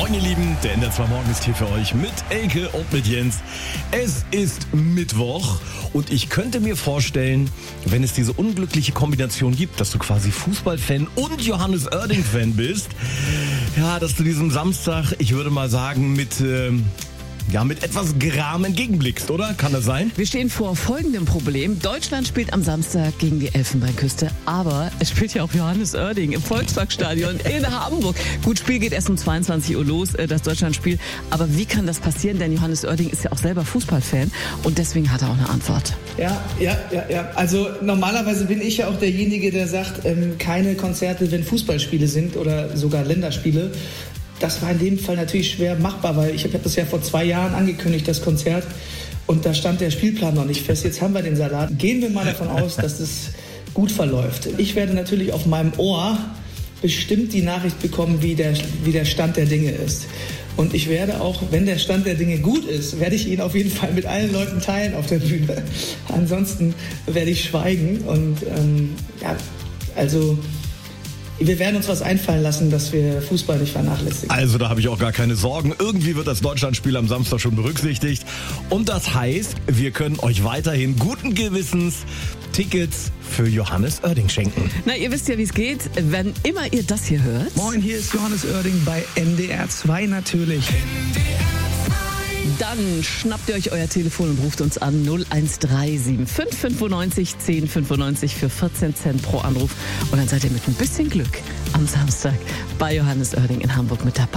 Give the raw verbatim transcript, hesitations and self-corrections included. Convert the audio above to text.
Moin ihr Lieben, der N D R zwei Morgen ist hier für euch mit Elke und mit Jens. Es ist Mittwoch und ich könnte mir vorstellen, wenn es diese unglückliche Kombination gibt, dass du quasi Fußballfan und Johannes Oerding-Fan bist, ja, dass du diesem Samstag, ich würde mal sagen, mit... Ähm, Ja, mit etwas Gram entgegenblickst, oder? Kann das sein? Wir stehen vor folgendem Problem. Deutschland spielt am Samstag gegen die Elfenbeinküste, aber es spielt ja auch Johannes Oerding im Volksparkstadion in Hamburg. Gut, Spiel geht erst um zweiundzwanzig Uhr los, das Deutschlandspiel. Aber wie kann das passieren? Denn Johannes Oerding ist ja auch selber Fußballfan und deswegen hat er auch eine Antwort. Ja, ja, ja, ja. Also normalerweise bin ich ja auch derjenige, der sagt, ähm, keine Konzerte, wenn Fußballspiele sind oder sogar Länderspiele. Das war in dem Fall natürlich schwer machbar, weil ich habe das ja vor zwei Jahren angekündigt, das Konzert. Und da stand der Spielplan noch nicht fest. Jetzt haben wir den Salat. Gehen wir mal davon aus, dass das gut verläuft. Ich werde natürlich auf meinem Ohr bestimmt die Nachricht bekommen, wie der, wie der Stand der Dinge ist. Und ich werde auch, wenn der Stand der Dinge gut ist, werde ich ihn auf jeden Fall mit allen Leuten teilen auf der Bühne. Ansonsten werde ich schweigen. Und ähm, ja, also... Wir werden uns was einfallen lassen, dass wir Fußball nicht vernachlässigen. Also da habe ich auch gar keine Sorgen. Irgendwie wird das Deutschlandspiel am Samstag schon berücksichtigt. Und das heißt, wir können euch weiterhin guten Gewissens Tickets für Johannes Oerding schenken. Na, ihr wisst ja, wie es geht. Wenn immer ihr das hier hört... Moin, hier ist Johannes Oerding bei N D R zwei natürlich. Dann schnappt ihr euch euer Telefon und ruft uns an null eins drei sieben fünf fünfundneunzig zehn fünfundneunzig für vierzehn Cent pro Anruf. Und dann seid ihr mit ein bisschen Glück am Samstag bei Johannes Oerding in Hamburg mit dabei.